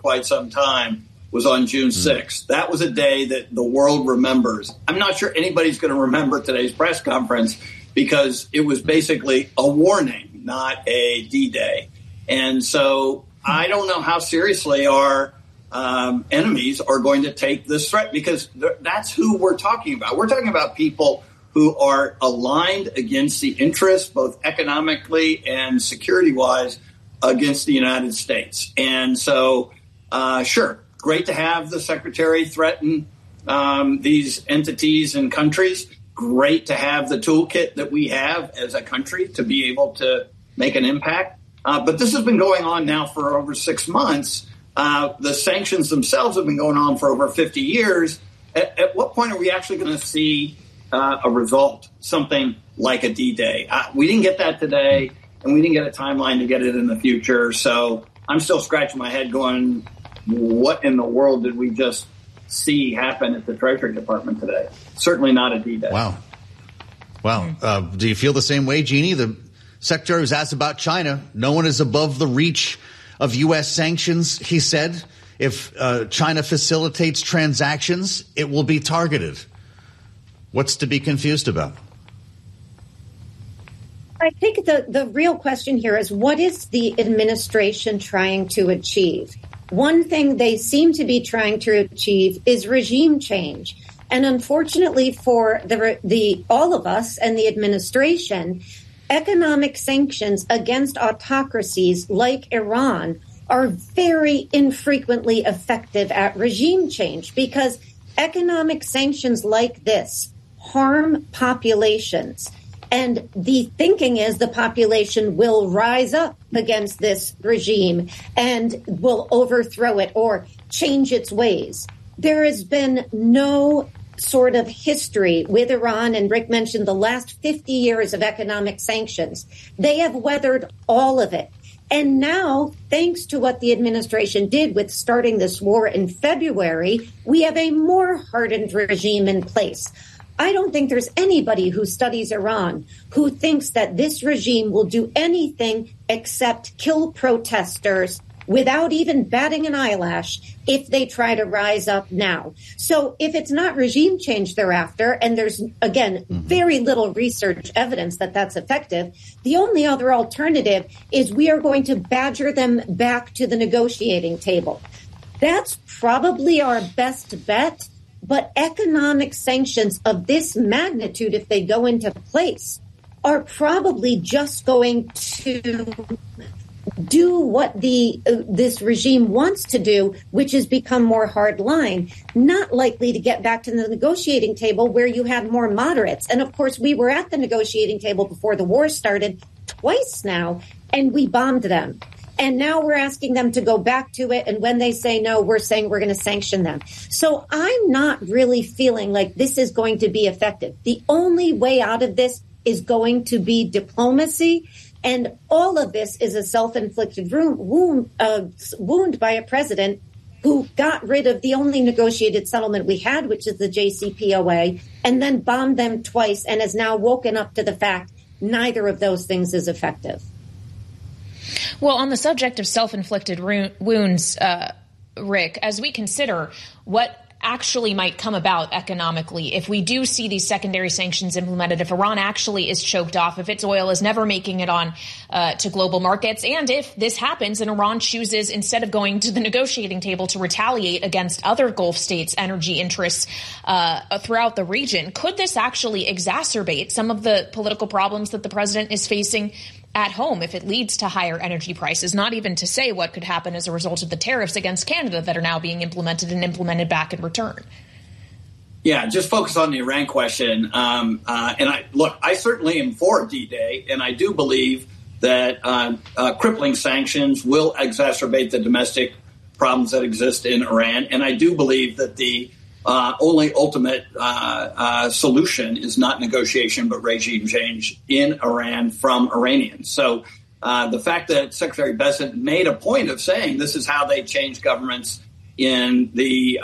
quite some time was on June 6th. That was a day that the world remembers. I'm not sure anybody's going to remember today's press conference because it was basically a warning, not a D-Day. And so I don't know how seriously our enemies are going to take this threat, because that's who we're talking about. We're talking about people who are aligned against the interests, both economically and security-wise, against the United States. And so, sure, great to have the secretary threaten these entities and countries. Great to have the toolkit that we have as a country to be able to make an impact. But this has been going on now for over 6 months. The sanctions themselves have been going on for over 50 years. At what point are we actually going to see a result, something like a D-Day? We didn't get that today, and we didn't get a timeline to get it in the future. So I'm still scratching my head going, what in the world did we just see happen at the Treasury Department today? Certainly not a D-Day. Wow. Do you feel the same way, Jeannie? The secretary was asked about China. No one is above the reach of U.S. sanctions, he said. If China facilitates transactions, it will be targeted. What's to be confused about? I think the real question here is, what is the administration trying to achieve? One thing they seem to be trying to achieve is regime change. And unfortunately for the all of us and the administration, economic sanctions against autocracies like Iran are very infrequently effective at regime change, because economic sanctions like this harm populations. And the thinking is the population will rise up against this regime and will overthrow it or change its ways. There has been no sort of history with Iran, and Rick mentioned the last 50 years of economic sanctions. They have weathered all of it. And now, thanks to what the administration did with starting this war in February, we have a more hardened regime in place. I don't think there's anybody who studies Iran who thinks that this regime will do anything except kill protesters without even batting an eyelash if they try to rise up now. So if it's not regime change they're after, and there's, again, very little research evidence that that's effective, the only other alternative is we are going to badger them back to the negotiating table. That's probably our best bet. But economic sanctions of this magnitude, if they go into place, are probably just going to do what this regime wants to do, which is become more hard line, not likely to get back to the negotiating table where you have more moderates. And of course, we were at the negotiating table before the war started twice now, and we bombed them. And now we're asking them to go back to it. And when they say no, we're saying we're going to sanction them. So I'm not really feeling like this is going to be effective. The only way out of this is going to be diplomacy. And all of this is a self-inflicted wound by a president who got rid of the only negotiated settlement we had, which is the JCPOA, and then bombed them twice and has now woken up to the fact neither of those things is effective. Well, on the subject of self-inflicted wounds, Rick, as we consider what actually might come about economically if we do see these secondary sanctions implemented, if Iran actually is choked off, if its oil is never making it on to global markets, and if this happens and Iran chooses, instead of going to the negotiating table, to retaliate against other Gulf states' energy interests throughout the region, could this actually exacerbate some of the political problems that the president is facing at home if it leads to higher energy prices, not even to say what could happen as a result of the tariffs against Canada that are now being implemented back in return? Yeah, just focus on the Iran question. I certainly am for D-Day, and I do believe that crippling sanctions will exacerbate the domestic problems that exist in Iran. And I do believe that the only ultimate solution is not negotiation, but regime change in Iran from Iranians. So the fact that Secretary Bessent made a point of saying this is how they change governments in the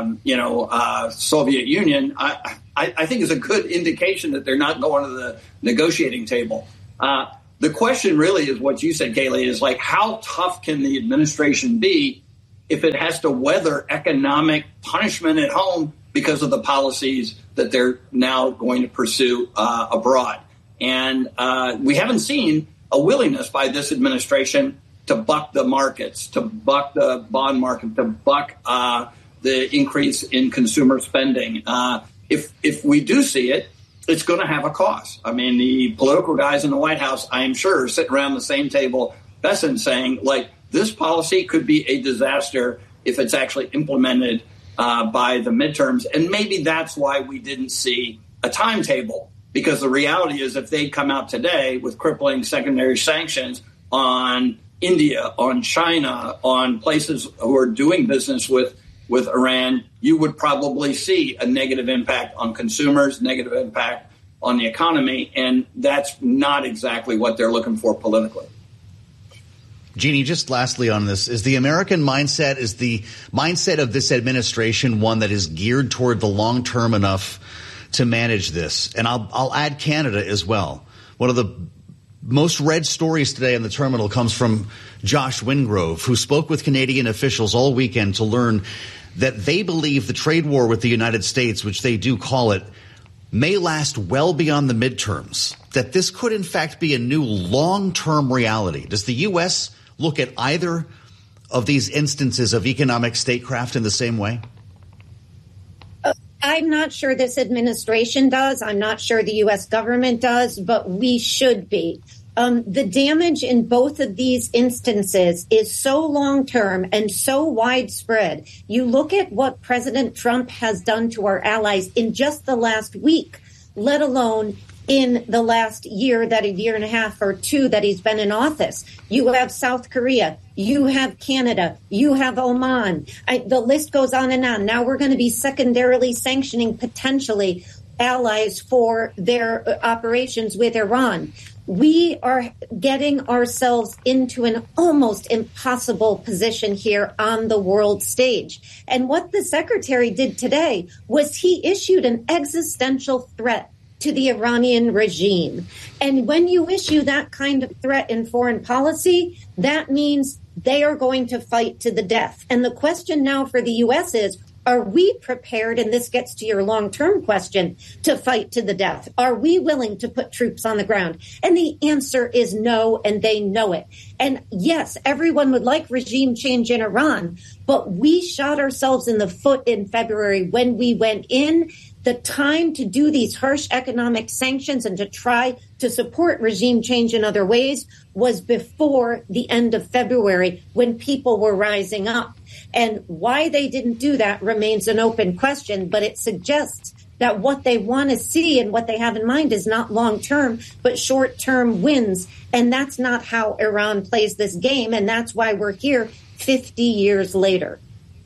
Soviet Union, I think is a good indication that they're not going to the negotiating table. The question really is what you said, Kayleigh, is like, how tough can the administration be if it has to weather economic punishment at home because of the policies that they're now going to pursue abroad. And we haven't seen a willingness by this administration to buck the markets, to buck the bond market, to buck the increase in consumer spending. If we do see it, it's going to have a cost. I mean, the political guys in the White House, I am sure, sit around the same table, Besson, saying, like, this policy could be a disaster if it's actually implemented by the midterms. And maybe that's why we didn't see a timetable, because the reality is if they'd come out today with crippling secondary sanctions on India, on China, on places who are doing business with Iran, you would probably see a negative impact on consumers, negative impact on the economy. And that's not exactly what they're looking for politically. Jeannie, just lastly on this, is the American mindset, is the mindset of this administration one that is geared toward the long term enough to manage this? And I'll add Canada as well. One of the most read stories today in the terminal comes from Josh Wingrove, who spoke with Canadian officials all weekend to learn that they believe the trade war with the United States, which they do call it, may last well beyond the midterms, that this could in fact be a new long-term reality. Does the U.S. look at either of these instances of economic statecraft in the same way? I'm not sure this administration does. I'm not sure the U.S. government does, but we should be. The damage in both of these instances is so long-term and so widespread. You look at what President Trump has done to our allies in just the last week, let alone in the last year and a half or two that he's been in office. You have South Korea, you have Canada, you have Oman. The list goes on and on. Now we're going to be secondarily sanctioning potentially allies for their operations with Iran. We are getting ourselves into an almost impossible position here on the world stage. And what the secretary did today was he issued an existential threat to the Iranian regime. And when you issue that kind of threat in foreign policy, that means they are going to fight to the death. And the question now for the U.S. is, are we prepared, and this gets to your long-term question, to fight to the death? Are we willing to put troops on the ground? And the answer is no, and they know it. And yes, everyone would like regime change in Iran, but we shot ourselves in the foot in February when we went in. The time to do these harsh economic sanctions and to try to support regime change in other ways was before the end of February when people were rising up. And why they didn't do that remains an open question, but it suggests that what they want to see and what they have in mind is not long-term, but short-term wins. And that's not how Iran plays this game. And that's why we're here 50 years later.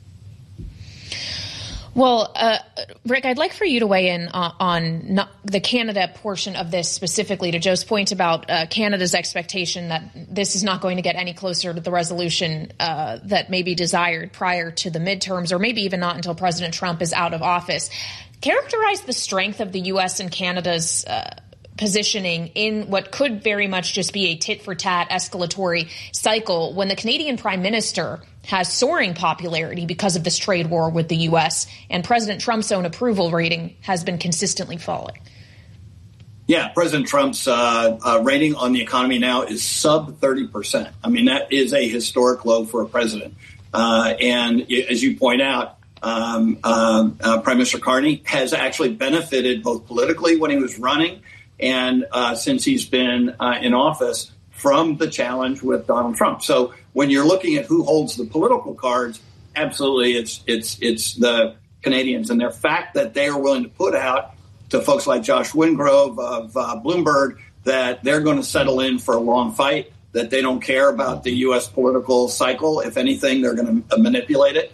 Well, Rick, I'd like for you to weigh in on the Canada portion of this specifically, to Joe's point about Canada's expectation that this is not going to get any closer to the resolution that may be desired prior to the midterms, or maybe even not until President Trump is out of office. Characterize the strength of the U.S. and Canada's positioning in what could very much just be a tit-for-tat escalatory cycle when the Canadian Prime Minister has soaring popularity because of this trade war with the U.S., and President Trump's own approval rating has been consistently falling. Yeah, President Trump's rating on the economy now is sub 30%. I mean, that is a historic low for a president. And as you point out, Prime Minister Carney has actually benefited both politically when he was running and since he's been in office from the challenge with Donald Trump. So when you're looking at who holds the political cards, absolutely it's the Canadians. And the fact that they are willing to put out to folks like Josh Wingrove of Bloomberg that they're going to settle in for a long fight, that they don't care about the U.S. political cycle. If anything, they're going to manipulate it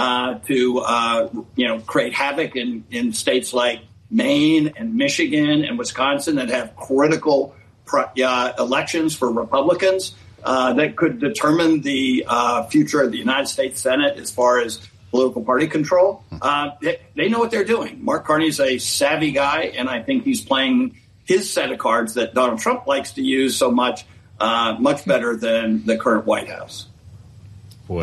to create havoc in states like Maine and Michigan and Wisconsin that have critical elections for Republicans that could determine the future of the United States Senate as far as political party control. They know what they're doing. Mark Carney's a savvy guy, and I think he's playing his set of cards that Donald Trump likes to use so much better than the current White House. Boy,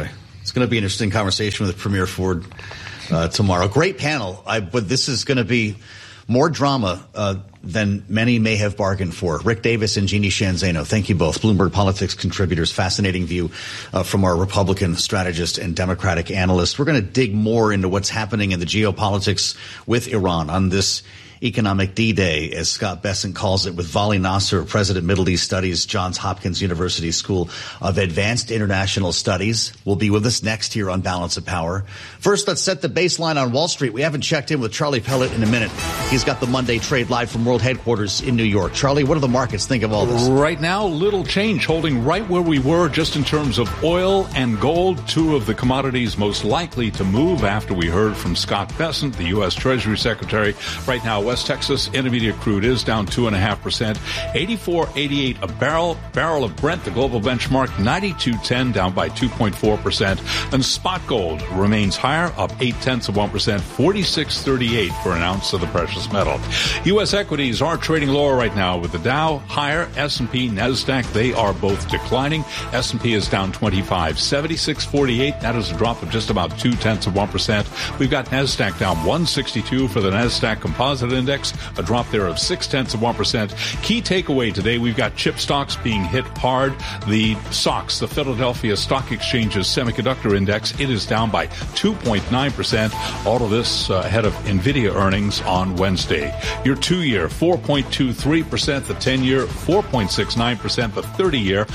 It's going to be an interesting conversation with Premier Ford tomorrow. Great panel, but this is going to be more drama than many may have bargained for. Rick Davis and Jeannie Sheehan Zaino, thank you both. Bloomberg Politics contributors, fascinating view from our Republican strategist and Democratic analyst. We're going to dig more into what's happening in the geopolitics with Iran on this economic D-Day, as Scott Bessent calls it, with Vali Nasser, President Middle East Studies, Johns Hopkins University School of Advanced International Studies, will be with us next here on Balance of Power. First, let's set the baseline on Wall Street. We haven't checked in with Charlie Pellet in a minute. He's got the Monday trade live from World Headquarters in New York. Charlie, what do the markets think of all this? Right now, little change, holding right where we were just in terms of oil and gold, two of the commodities most likely to move after we heard from Scott Bessent, the U.S. Treasury Secretary. Right now, West Texas intermediate crude is down 2.5%, 84.88 a barrel. Barrel of Brent, the global benchmark, 92.10, down by 2.4%. And spot gold remains higher, up 0.8%, 46.38 for an ounce of the precious metal. U.S. equities are trading lower right now, with the Dow higher, S&P, NASDAQ, they are both declining. S&P is down 25, 76.48. That is a drop of just about 0.2%. We've got NASDAQ down 162 for the NASDAQ Composite Index, a drop there of 0.6%. Key takeaway today, we've got chip stocks being hit hard. The SOX, the Philadelphia Stock Exchange's Semiconductor Index, it is down by 2.9%. All of this ahead of NVIDIA earnings on Wednesday. Your 2-year, 4.23%. The 10-year, 4.69%. The 30-year,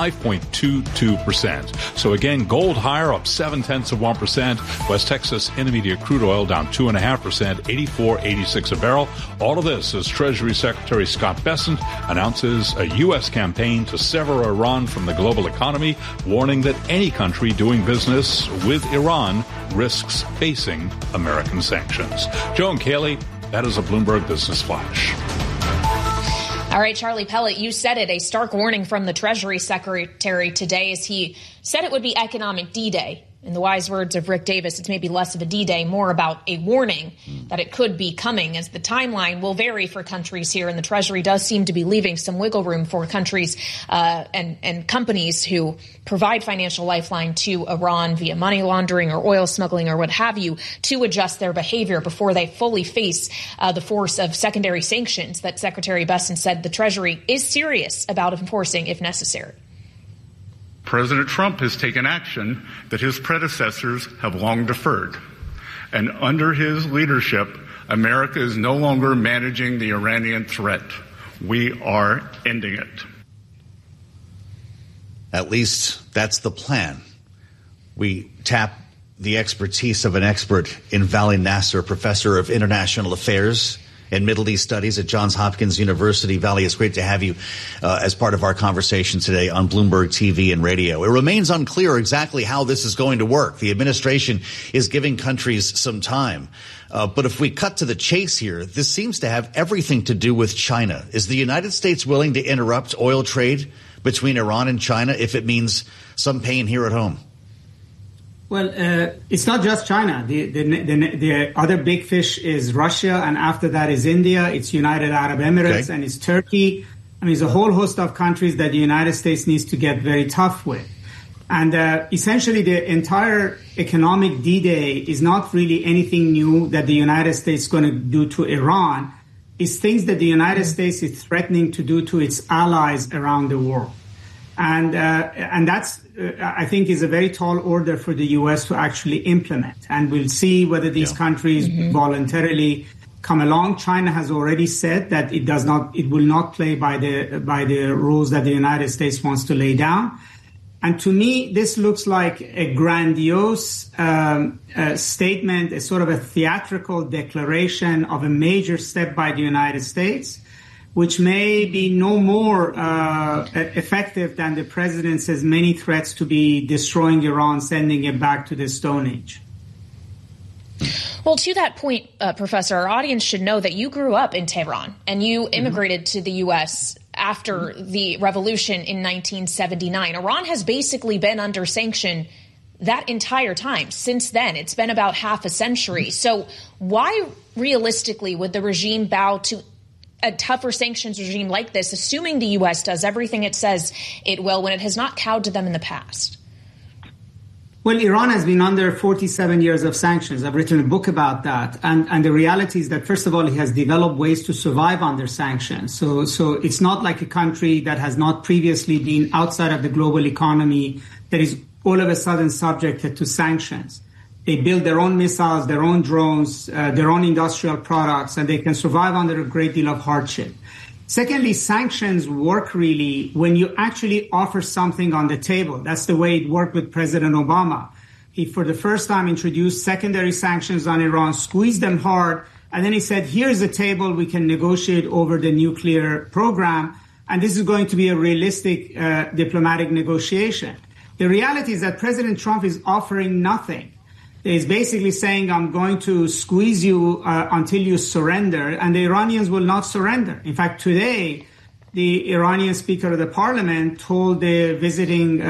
5.22%. So again, gold higher, up 0.7%. West Texas intermediate crude oil down 2.5%, 84.86 a barrel. All of this as Treasury Secretary Scott Bessent announces a U.S. campaign to sever Iran from the global economy, warning that any country doing business with Iran risks facing American sanctions. Joan Cayley, that is a Bloomberg Business Flash. All right, Charlie Pellet, you said it, a stark warning from the Treasury Secretary today as he said it would be economic D-Day. In the wise words of Rick Davis, it's maybe less of a D-Day, more about a warning that it could be coming, as the timeline will vary for countries here. And the Treasury does seem to be leaving some wiggle room for countries and companies who provide financial lifeline to Iran via money laundering or oil smuggling or what have you to adjust their behavior before they fully face the force of secondary sanctions that Secretary Bessent said the Treasury is serious about enforcing if necessary. President Trump has taken action that his predecessors have long deferred. And under his leadership, America is no longer managing the Iranian threat. We are ending it. At least that's the plan. We tap the expertise of an expert in Vali Nasser, professor of international affairs and Middle East Studies at Johns Hopkins University. Vali, it's great to have you as part of our conversation today on Bloomberg TV and radio. It remains unclear exactly how this is going to work. The administration is giving countries some time. But if we cut to the chase here, this seems to have everything to do with China. Is the United States willing to interrupt oil trade between Iran and China if it means some pain here at home? Well, it's not just China. The other big fish is Russia, and after that is India, it's United Arab Emirates, and it's Turkey. I mean, it's a whole host of countries that the United States needs to get very tough with. And essentially, the entire economic D-Day is not really anything new that the United States is going to do to Iran. It's things that the United States is threatening to do to its allies around the world. And that's, I think, is a very tall order for the U.S. to actually implement. And we'll see whether these countries voluntarily come along. China has already said that it will not play by the rules that the United States wants to lay down. And to me, this looks like a grandiose statement, a sort of a theatrical declaration of a major step by the United States, which may be no more effective than the president's many threats to be destroying Iran, sending it back to the Stone Age. Well, to that point, Professor, our audience should know that you grew up in Tehran and you immigrated to the U.S. after the revolution in 1979. Iran has basically been under sanction that entire time. Since then, it's been about half a century. So why realistically would the regime bow to a tougher sanctions regime like this, assuming the U.S. does everything it says it will when it has not cowed to them in the past? Well, Iran has been under 47 years of sanctions. I've written a book about that. And the reality is that, first of all, it has developed ways to survive under sanctions. So it's not like a country that has not previously been outside of the global economy that is all of a sudden subjected to sanctions. They build their own missiles, their own drones, their own industrial products, and they can survive under a great deal of hardship. Secondly, sanctions work really when you actually offer something on the table. That's the way it worked with President Obama. He, for the first time, introduced secondary sanctions on Iran, squeezed them hard, and then he said, here's a table we can negotiate over the nuclear program, and this is going to be a realistic diplomatic negotiation. The reality is that President Trump is offering nothing. He's basically saying, I'm going to squeeze you until you surrender, and the Iranians will not surrender. In fact, today, the Iranian Speaker of the Parliament told the visiting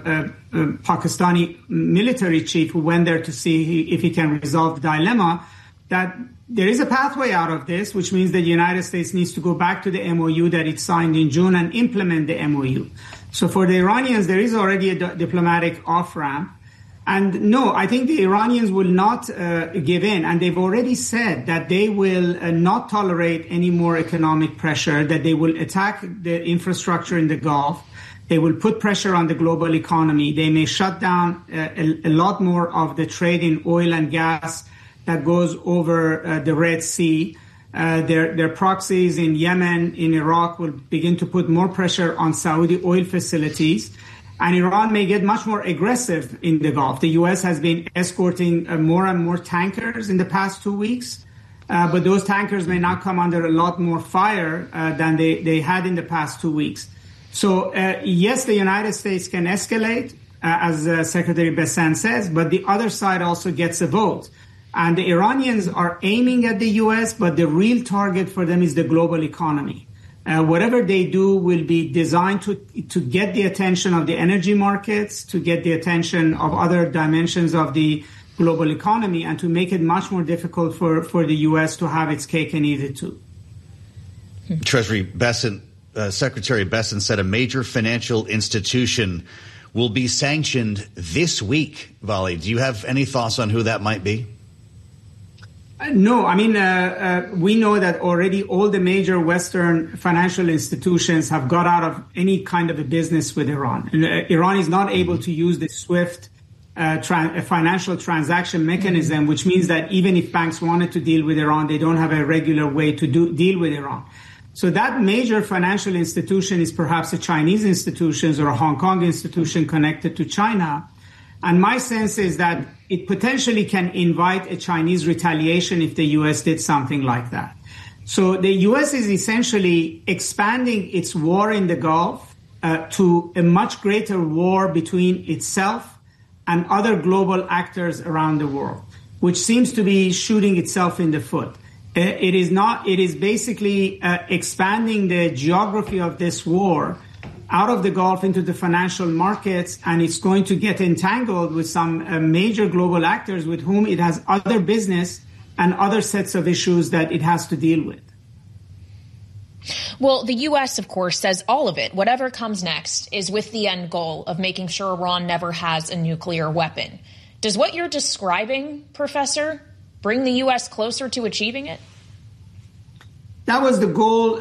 Pakistani military chief who went there to see if he can resolve the dilemma that there is a pathway out of this, which means that the United States needs to go back to the MOU that it signed in June and implement the MOU. So for the Iranians, there is already a diplomatic off-ramp. And no, I think the Iranians will not give in. And they've already said that they will not tolerate any more economic pressure, that they will attack the infrastructure in the Gulf. They will put pressure on the global economy. They may shut down a lot more of the trade in oil and gas that goes over the Red Sea. Their proxies in Yemen, in Iraq will begin to put more pressure on Saudi oil facilities. And Iran may get much more aggressive in the Gulf. The U.S. has been escorting more and more tankers in the past 2 weeks, but those tankers may now come under a lot more fire than they had in the past 2 weeks. So, yes, the United States can escalate, as Secretary Bessent says, but the other side also gets a vote. And the Iranians are aiming at the U.S., but the real target for them is the global economy. Whatever they do will be designed to get the attention of the energy markets, to get the attention of other dimensions of the global economy, and to make it much more difficult for the U.S. to have its cake and eat it too. Treasury Bessent, Secretary Bessent said a major financial institution will be sanctioned this week. Vali, do you have any thoughts on who that might be? No, I mean, we know that already all the major Western financial institutions have got out of any kind of a business with Iran. Iran is not able to use the SWIFT financial transaction mechanism, which means that even if banks wanted to deal with Iran, they don't have a regular way to deal with Iran. So that major financial institution is perhaps a Chinese institution or a Hong Kong institution connected to China. And my sense is that it potentially can invite a Chinese retaliation if the U.S. did something like that. So the U.S. is essentially expanding its war in the Gulf to a much greater war between itself and other global actors around the world, which seems to be shooting itself in the foot. It is basically expanding the geography of this war out of the Gulf into the financial markets, and it's going to get entangled with some major global actors with whom it has other business and other sets of issues that it has to deal with. Well, the U.S., of course, says all of it, whatever comes next, is with the end goal of making sure Iran never has a nuclear weapon. Does what you're describing, Professor, bring the U.S. closer to achieving it? That was the goal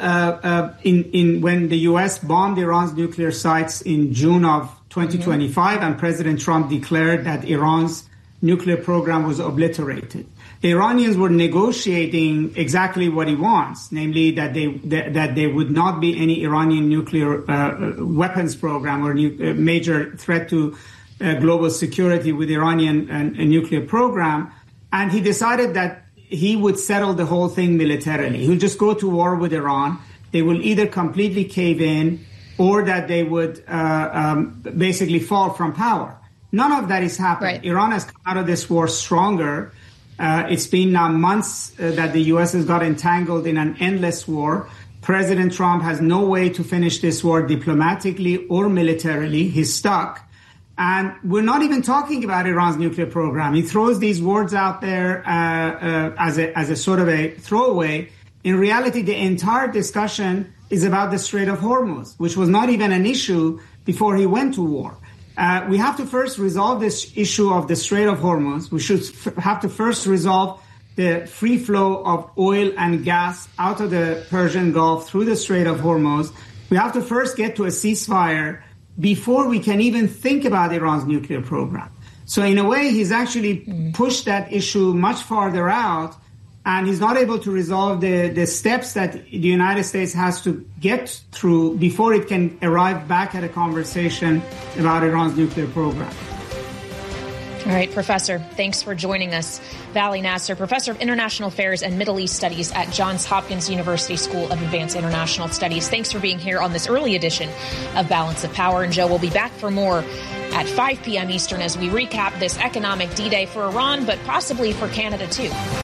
when the U.S. bombed Iran's nuclear sites in June of 2025, and President Trump declared that Iran's nuclear program was obliterated. The Iranians were negotiating exactly what he wants, namely that there would not be any Iranian nuclear weapons program or major threat to global security with Iranian nuclear program. And he decided that he would settle the whole thing militarily. He would just go to war with Iran. They will either completely cave in or that they would basically fall from power. None of that is happening. Right. Iran has come out of this war stronger. It's been now months that the U.S. has got entangled in an endless war. President Trump has no way to finish this war diplomatically or militarily. He's stuck. And we're not even talking about Iran's nuclear program. He throws these words out there as a sort of a throwaway. In reality, the entire discussion is about the Strait of Hormuz, which was not even an issue before he went to war. We have to first resolve this issue of the Strait of Hormuz. We should have to first resolve the free flow of oil and gas out of the Persian Gulf through the Strait of Hormuz. We have to first get to a ceasefire before we can even think about Iran's nuclear program. So in a way, he's actually pushed that issue much farther out, and he's not able to resolve the steps that the United States has to get through before it can arrive back at a conversation about Iran's nuclear program. All right, Professor, thanks for joining us. Vali Nasser, Professor of International Affairs and Middle East Studies at Johns Hopkins University School of Advanced International Studies. Thanks for being here on this early edition of Balance of Power. And Joe, we'll be back for more at 5 p.m. Eastern as we recap this economic D-Day for Iran, but possibly for Canada, too.